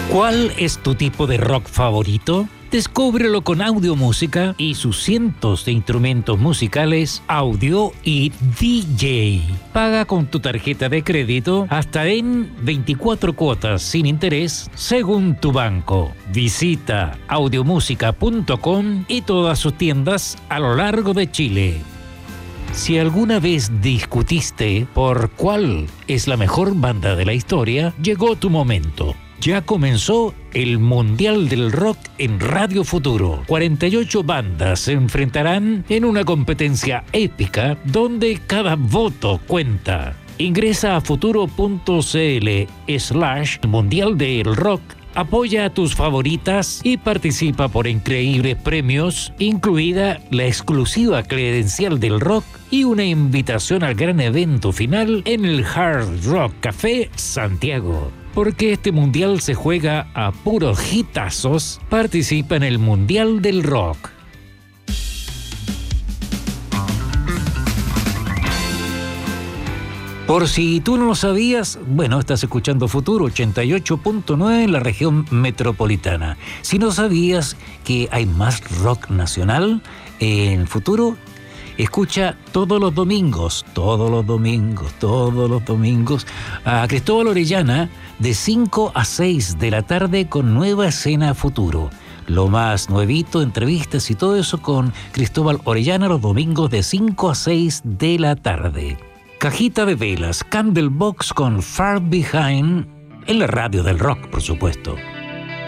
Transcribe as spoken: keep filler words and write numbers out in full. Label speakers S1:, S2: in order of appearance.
S1: ¿Cuál es tu tipo de rock favorito? Descúbrelo con Audiomúsica y sus cientos de instrumentos musicales, audio y D J. Paga con tu tarjeta de crédito hasta en veinticuatro cuotas sin interés según tu banco. Visita audiomúsica punto com y todas sus tiendas a lo largo de Chile. Si alguna vez discutiste por cuál es la mejor banda de la historia, llegó tu momento. Ya comenzó el Mundial del Rock en Radio Futuro. cuarenta y ocho bandas se enfrentarán en una competencia épica donde cada voto cuenta. Ingresa a futuro.cl slash Mundial del Rock, apoya a tus favoritas y participa por increíbles premios, incluida la exclusiva credencial del rock y una invitación al gran evento final en el Hard Rock Café Santiago. Porque este mundial se juega a puros hitazos, participa en el Mundial del Rock. Por si tú no lo sabías, bueno, estás escuchando Futuro ochenta y ocho punto nueve en la región metropolitana. Si no sabías que hay más rock nacional en Futuro, escucha todos los domingos, todos los domingos, todos los domingos a Cristóbal Orellana de cinco a seis de la tarde con Nueva Escena Futuro. Lo más nuevito, entrevistas y todo eso con Cristóbal Orellana los domingos de cinco a seis de la tarde. Cajita de Velas, Candlebox con Far Behind en la radio del rock, por supuesto.